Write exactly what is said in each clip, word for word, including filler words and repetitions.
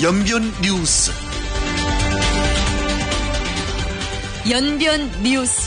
연변 뉴스. 연변 뉴스.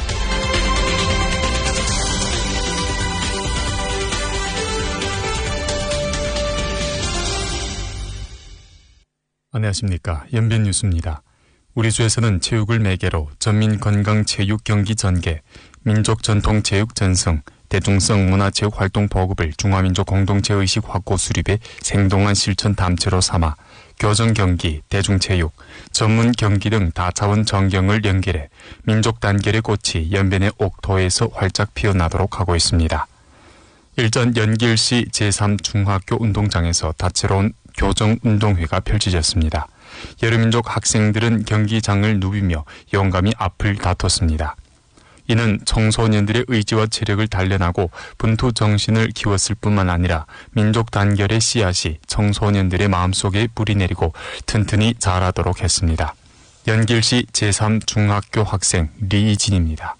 안녕하십니까. 연변 뉴스입니다. 우리 주에서는 체육을 매개로 전민 건강 체육 경기 전개, 민족 전통 체육 전승, 대중성 문화체육 활동 보급을 중화민족 공동체 의식 확고 수립의 생동한 실천 담체로 삼아 교정 경기, 대중체육, 전문 경기 등 다차원 전경을 연결해 민족 단결의 꽃이 연변의 옥토에서 활짝 피어나도록 하고 있습니다. 일전 연길시 제삼 중학교 운동장에서 다채로운 교정운동회가 펼쳐졌습니다. 여러 민족 학생들은 경기장을 누비며 용감히 앞을 다퉜습니다. 이는 청소년들의 의지와 체력을 단련하고 분투 정신을 키웠을 뿐만 아니라 민족 단결의 씨앗이 청소년들의 마음속에 뿌리내리고 튼튼히 자라도록 했습니다. 연길시 제삼 중학교 학생 리이진입니다.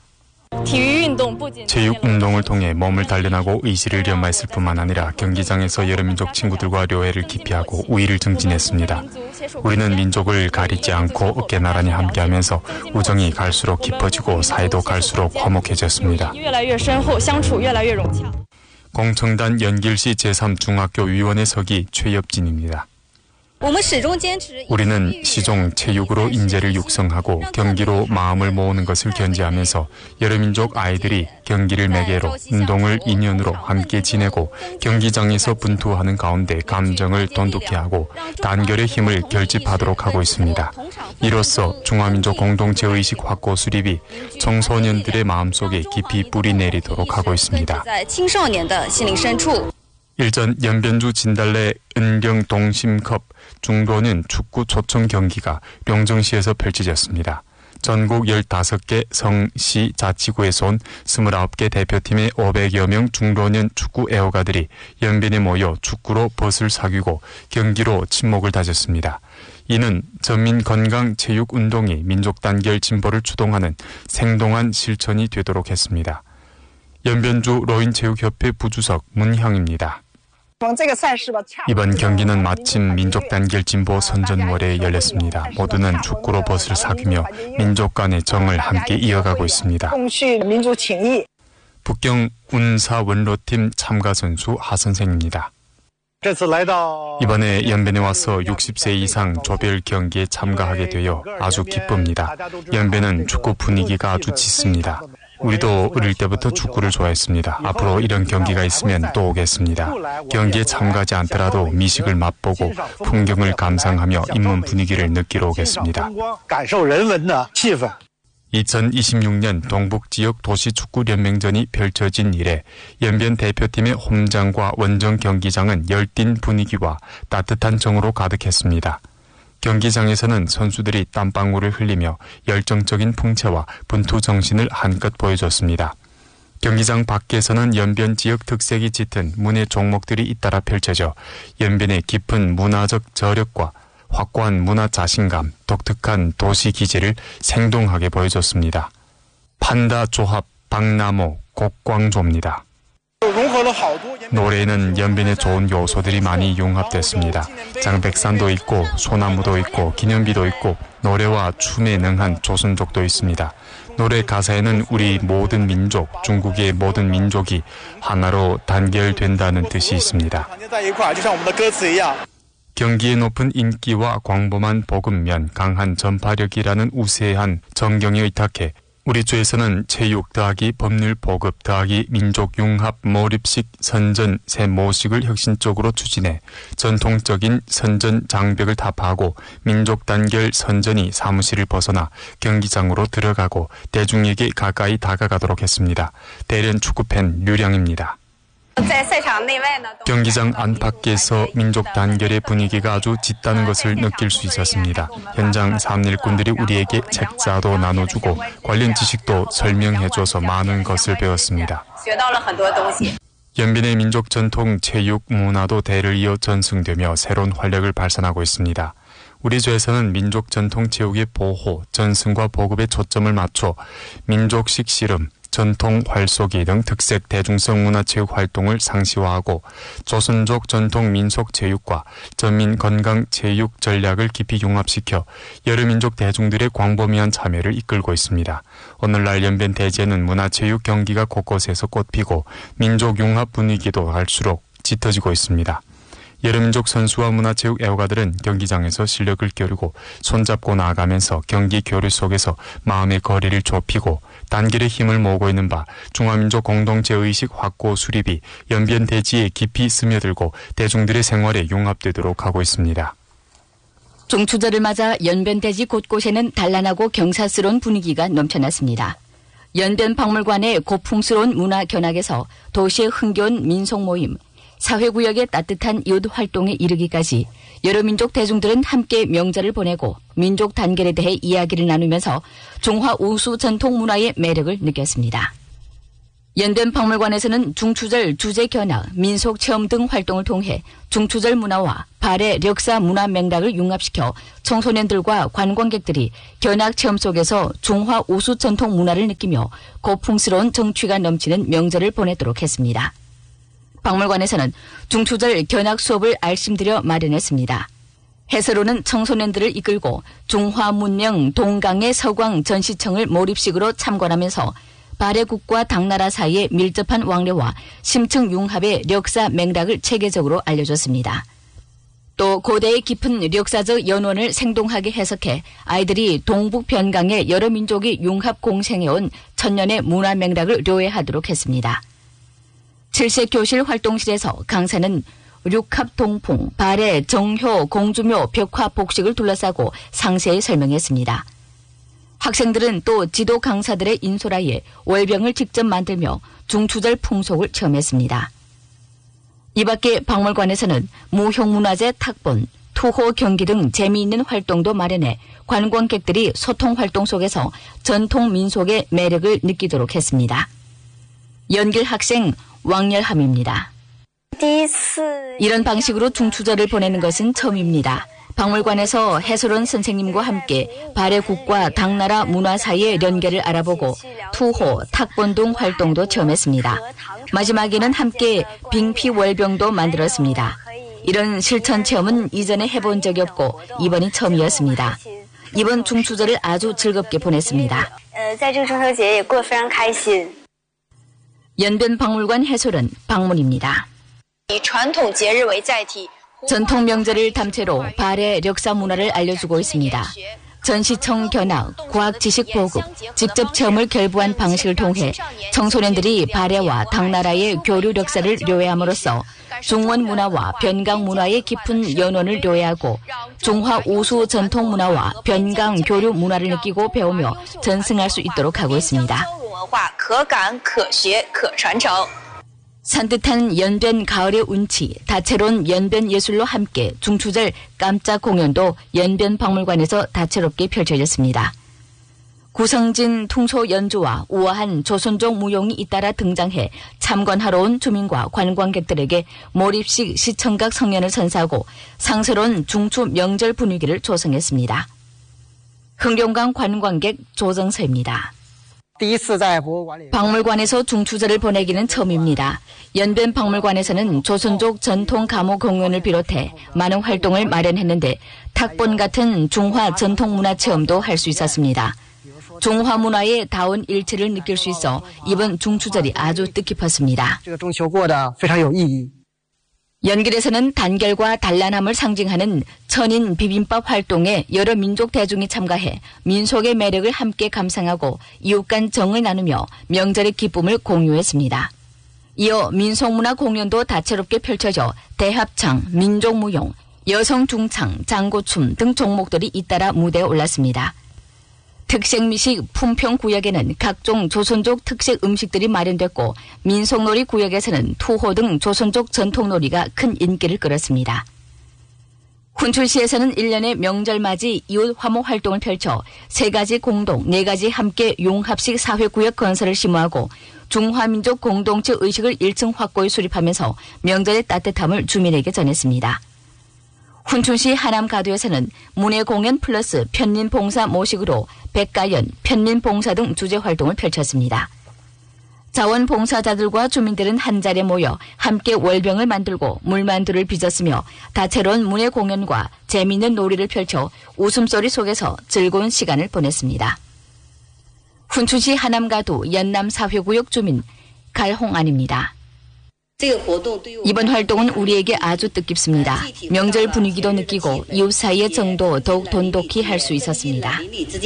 체육 운동을 통해 몸을 단련하고 의지를 연마했을 뿐만 아니라 경기장에서 여러 민족 친구들과 료해를 깊이하고 우위를 증진했습니다. 우리는 민족을 가리지 않고 어깨 나란히 함께하면서 우정이 갈수록 깊어지고 사이도 갈수록 화목해졌습니다. 공청단 연길시 제삼 중학교 위원회 서기 최엽진입니다. 우리는 시종 체육으로 인재를 육성하고 경기로 마음을 모으는 것을 견지하면서 여러 민족 아이들이 경기를 매개로 운동을 인연으로 함께 지내고 경기장에서 분투하는 가운데 감정을 돈독히 하고 단결의 힘을 결집하도록 하고 있습니다. 이로써 중화민족 공동체 의식 확고 수립이 청소년들의 마음속에 깊이 뿌리 내리도록 하고 있습니다. 일전 연변주 진달래 은경 동심컵 중도는 축구 초청 경기가 용정시에서 펼쳐졌습니다. 전국 열다섯 개 성시 자치구에서 온 스물아홉 개 대표팀의 오백여 명 중도년 축구 애호가들이 연변에 모여 축구로 벗을 사귀고 경기로 친목을 다졌습니다. 이는 전민 건강 체육 운동이 민족 단결 진보를 추동하는 생동한 실천이 되도록 했습니다. 연변주 로인체육협회 부주석 문향입니다. 이번 경기는 마침 민족 단결 진보 선전월에 열렸습니다. 모두는 축구로 벗을 사귀며 민족 간의 정을 함께 이어가고 있습니다. 북경 운사 원로팀 참가 선수 하 선생입니다. 이번에 연변에 와서 육십 세 이상 조별 경기에 참가하게 되어 아주 기쁩니다. 연변은 축구 분위기가 아주 짙습니다. 우리도 어릴 때부터 축구를 좋아했습니다. 앞으로 이런 경기가 있으면 또 오겠습니다. 경기에 참가하지 않더라도 미식을 맛보고 풍경을 감상하며 인문 분위기를 느끼러 오겠습니다. 이천이십육 년 동북지역 도시축구연맹전이 펼쳐진 이래 연변 대표팀의 홈장과 원정 경기장은 열띤 분위기와 따뜻한 정으로 가득했습니다. 경기장에서는 선수들이 땀방울을 흘리며 열정적인 풍채와 분투 정신을 한껏 보여줬습니다. 경기장 밖에서는 연변 지역 특색이 짙은 문예 종목들이 잇따라 펼쳐져 연변의 깊은 문화적 저력과 확고한 문화 자신감, 독특한 도시 기질을 생동하게 보여줬습니다. 판다 조합 박나모 곡광조입니다. 노래에는 연변의 좋은 요소들이 많이 융합됐습니다. 장백산도 있고 소나무도 있고 기념비도 있고 노래와 춤에 능한 조선족도 있습니다. 노래 가사에는 우리 모든 민족, 중국의 모든 민족이 하나로 단결된다는 뜻이 있습니다. 경기의 높은 인기와 광범한 보급면, 강한 전파력이라는 우세한 정경에 의탁해 우리 주에서는 체육 더하기 법률 보급 더하기 민족 융합 몰입식 선전 세 모식을 혁신적으로 추진해 전통적인 선전 장벽을 타파하고 민족 단결 선전이 사무실을 벗어나 경기장으로 들어가고 대중에게 가까이 다가가도록 했습니다. 대련 축구팬 류량입니다. 경기장 안팎에서 민족 단결의 분위기가 아주 짙다는 것을 느낄 수 있었습니다. 현장 삼일꾼들이 우리에게 책자도 나눠주고 관련 지식도 설명해줘서 많은 것을 배웠습니다. 연변의 민족 전통 체육 문화도 대를 이어 전승되며 새로운 활력을 발산하고 있습니다. 우리 주에서는 민족 전통 체육의 보호, 전승과 보급에 초점을 맞춰 민족식 씨름, 전통 활쏘기 등 특색 대중성 문화체육 활동을 상시화하고 조선족 전통 민속 체육과 전민 건강 체육 전략을 깊이 융합시켜 여러 민족 대중들의 광범위한 참여를 이끌고 있습니다. 오늘날 연변 대제는 문화체육 경기가 곳곳에서 꽃피고 민족 융합 분위기도 갈수록 짙어지고 있습니다. 여러 민족 선수와 문화체육 애호가들은 경기장에서 실력을 겨루고 손잡고 나아가면서 경기 교류 속에서 마음의 거리를 좁히고 단결의 힘을 모으고 있는 바 중화민족 공동체의식 확고 수립이 연변 대지에 깊이 스며들고 대중들의 생활에 융합되도록 하고 있습니다. 중추절을 맞아 연변대지 곳곳에는 단란하고 경사스러운 분위기가 넘쳐났습니다. 연변 박물관의 고풍스러운 문화 견학에서 도시의 흥겨운 민속 모임, 사회구역의 따뜻한 이웃 활동에 이르기까지 여러 민족 대중들은 함께 명절을 보내고 민족 단결에 대해 이야기를 나누면서 중화 우수 전통 문화의 매력을 느꼈습니다. 연변 박물관에서는 중추절 주제 견학, 민속 체험 등 활동을 통해 중추절 문화와 발해 역사 문화 맥락을 융합시켜 청소년들과 관광객들이 견학 체험 속에서 중화 우수 전통 문화를 느끼며 고풍스러운 정취가 넘치는 명절을 보내도록 했습니다. 박물관에서는 중추절 견학 수업을 알심들여 마련했습니다. 해설로는 청소년들을 이끌고 중화 문명 동강의 서광 전시청을 몰입식으로 참관하면서 발해국과 당나라 사이의 밀접한 왕래와 심층 융합의 역사 맥락을 체계적으로 알려줬습니다. 또 고대의 깊은 역사적 연원을 생동하게 해석해 아이들이 동북 변강의 여러 민족이 융합 공생해온 천년의 문화 맥락을 료해하도록 했습니다. 칠색 교실 활동실에서 강사는 륙합 동풍, 발해, 정효, 공주묘, 벽화, 복식을 둘러싸고 상세히 설명했습니다. 학생들은 또 지도 강사들의 인솔하에 월병을 직접 만들며 중추절 풍속을 체험했습니다. 이 밖에 박물관에서는 무형문화재 탁본, 투호 경기 등 재미있는 활동도 마련해 관광객들이 소통 활동 속에서 전통 민속의 매력을 느끼도록 했습니다. 연길 학생 왕열함입니다. 이런 방식으로 중추절을 보내는 것은 처음입니다. 박물관에서 해설원 선생님과 함께 발해국과 당나라 문화 사이의 연계를 알아보고 투호, 탁본 등 활동도 체험했습니다. 마지막에는 함께 빙피월병도 만들었습니다. 이런 실천 체험은 이전에 해본 적이 없고 이번이 처음이었습니다. 이번 중추절을 아주 즐겁게 보냈습니다. 연변 박물관 해설은 박문입니다. 전통 명절을 담채로 발해 역사 문화를 알려주고 있습니다. 전시청 견학, 과학 지식 보급, 직접 체험을 결부한 방식을 통해 청소년들이 발해와 당나라의 교류 역사를 료해함으로써 중원 문화와 변강 문화의 깊은 연원을 료해하고 중화 우수 전통 문화와 변강 교류 문화를 느끼고 배우며 전승할 수 있도록 하고 있습니다. 산뜻한 연변 가을의 운치, 다채로운 연변 예술로 함께 중추절 깜짝 공연도 연변 박물관에서 다채롭게 펼쳐졌습니다. 구성진 퉁소 연주와 우아한 조선족 무용이 잇따라 등장해 참관하러 온 주민과 관광객들에게 몰입식 시청각 성연을 선사하고 상스러운 중추 명절 분위기를 조성했습니다. 흥룡강 관광객 조정서입니다. 박물관에서 중추절을 보내기는 처음입니다. 연변 박물관에서는 조선족 전통 가모 공연을 비롯해 많은 활동을 마련했는데 탁본 같은 중화 전통 문화 체험도 할 수 있었습니다. 중화 문화의 다운 일치를 느낄 수 있어 이번 중추절이 아주 뜻깊었습니다. 연길에서는 단결과 단란함을 상징하는 천인 비빔밥 활동에 여러 민족 대중이 참가해 민속의 매력을 함께 감상하고 이웃 간 정을 나누며 명절의 기쁨을 공유했습니다. 이어 민속문화 공연도 다채롭게 펼쳐져 대합창, 민족무용, 여성중창, 장구춤 등 종목들이 잇따라 무대에 올랐습니다. 특색미식 품평구역에는 각종 조선족 특색 음식들이 마련됐고 민속놀이 구역에서는 투호 등 조선족 전통놀이가 큰 인기를 끌었습니다. 훈출시에서는 일 년의 명절맞이 이웃 화목 활동을 펼쳐 세 가지 공동, 네 가지 함께 융합식 사회구역 건설을 심화하고 중화민족 공동체 의식을 일 층 확고히 수립하면서 명절의 따뜻함을 주민에게 전했습니다. 훈춘시 하남가도에서는 문예공연 플러스 편린봉사 모식으로 백가연, 편린봉사 등 주제 활동을 펼쳤습니다. 자원봉사자들과 주민들은 한자리에 모여 함께 월병을 만들고 물만두를 빚었으며 다채로운 문예 공연과 재미있는 놀이를 펼쳐 웃음소리 속에서 즐거운 시간을 보냈습니다. 훈춘시 하남가도 연남사회구역 주민 갈홍안입니다. 이번 활동은 우리에게 아주 뜻깊습니다. 명절 분위기도 느끼고 이웃 사이의 정도 더욱 돈독히 할 수 있었습니다.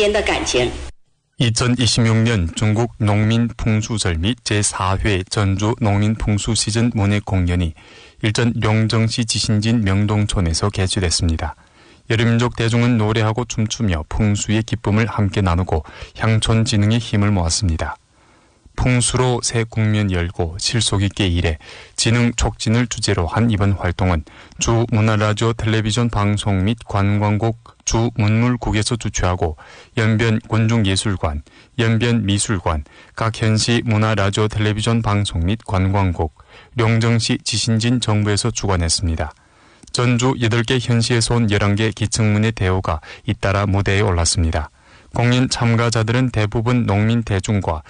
이천이십육 년 중국 농민풍수절 및 제사 회 전주 농민풍수 시즌 문예 공연이 일전 용정시 지신진 명동촌에서 개최됐습니다. 여름민족 대중은 노래하고 춤추며 풍수의 기쁨을 함께 나누고 향촌 진흥의 힘을 모았습니다. 풍수로 새 국면 열고 실속 있게 일해 진흥 촉진을 주제로 한 이번 활동은 주 문화라디오 텔레비전 방송 및 관광국 주 문물국에서 주최하고 연변 군중예술관, 연변 미술관, 각 현시 문화라디오 텔레비전 방송 및 관광국, 용정시 지신진 정부에서 주관했습니다. 전주 여덟 개 현시에서 온 열한 개 기층문예 대호가 잇따라 무대에 올랐습니다. 공연 참가자들은 대부분 농민 대중과